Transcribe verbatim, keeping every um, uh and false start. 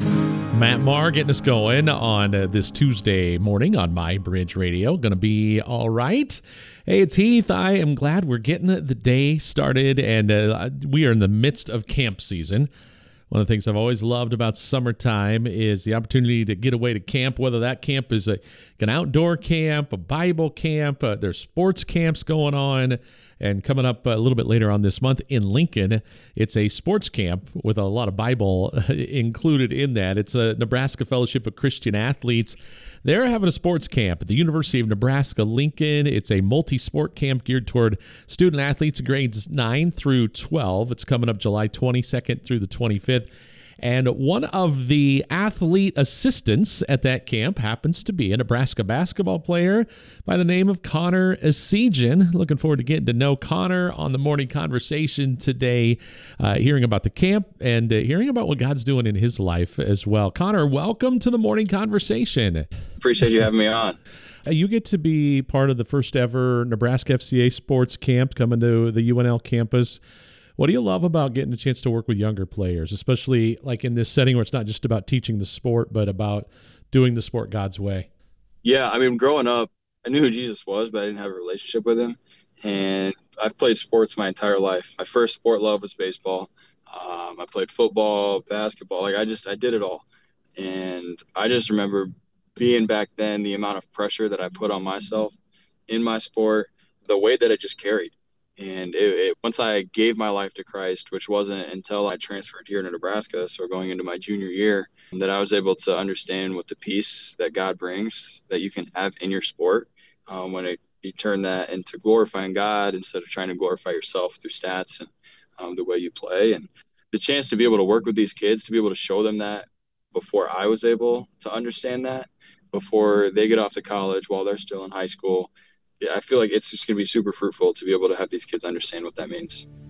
Matt Marr getting us going on uh, this Tuesday morning on My Bridge Radio. Going to be all right. Hey, it's Heath. I am glad we're getting the day started, and uh, we are in the midst of camp season. One of the things I've always loved about summertime is the opportunity to get away to camp, whether that camp is a, an outdoor camp, a Bible camp, uh, there's sports camps going on. And coming up a little bit later on this month in Lincoln, it's a sports camp with a lot of Bible included in that. It's a Nebraska Fellowship of Christian Athletes. They're having a sports camp at the University of Nebraska Lincoln. It's a multi-sport camp geared toward student athletes grades nine through twelve. It's coming up July twenty-second through the twenty-fifth. And one of the athlete assistants at that camp happens to be a Nebraska basketball player by the name of Connor Essegian. Looking forward to getting to know Connor on the morning conversation today, uh, hearing about the camp and uh, hearing about what God's doing in his life as well. Connor, welcome to the morning conversation. Appreciate you having me on. You get to be part of the first ever Nebraska F C A sports camp coming to the U N L campus. What do you love about getting a chance to work with younger players, especially like in this setting where it's not just about teaching the sport, but about doing the sport God's way? Yeah, I mean, growing up, I knew who Jesus was, but I didn't have a relationship with him. And I've played sports my entire life. My first sport love was baseball. Um, I played football, basketball. Like I just, I did it all. And I just remember being back then, the amount of pressure that I put on myself in my sport, the way that it just carried. And it, it, once I gave my life to Christ, which wasn't until I transferred here to Nebraska, so going into my junior year, that I was able to understand what the peace that God brings that you can have in your sport um, when it, you turn that into glorifying God instead of trying to glorify yourself through stats and um, the way you play. And the chance to be able to work with these kids, to be able to show them that before I was able to understand that, before they get off to college while they're still in high school. Yeah, I feel like it's just going to be super fruitful to be able to have these kids understand what that means.